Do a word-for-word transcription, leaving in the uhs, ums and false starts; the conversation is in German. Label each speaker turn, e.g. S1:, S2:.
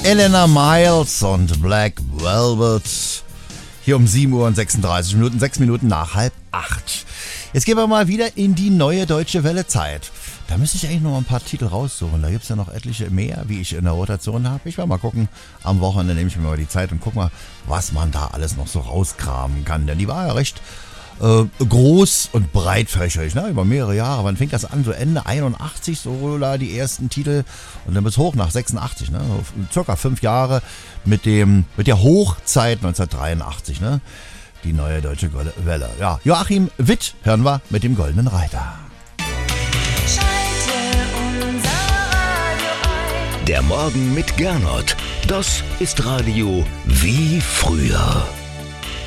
S1: Elena Miles und Black Velvet. Hier um sieben Uhr und sechsunddreißig Minuten, sechs Minuten nach halb acht. Jetzt gehen wir mal wieder in die neue Deutsche Welle-Zeit. Da müsste ich eigentlich noch mal ein paar Titel raussuchen. Da gibt es ja noch etliche mehr, wie ich in der Rotation habe. Ich werde mal gucken. Am Wochenende nehme ich mir mal die Zeit und guck mal, was man da alles noch so rauskramen kann. Denn die war ja recht äh, groß und breitfächerig, ne? Über mehrere Jahre. Wann fing das an? So Ende einundachtzig, so da die ersten Titel. Und dann bis hoch nach sechsundachtzig, ne? So circa fünf Jahre mit, dem, mit der Hochzeit neunzehnhundertdreiundachtzig, ne? Die neue Deutsche Welle. Ja, Joachim Witt hören wir mit dem Goldenen Reiter.
S2: Der Morgen mit Gernot. Das ist Radio wie früher.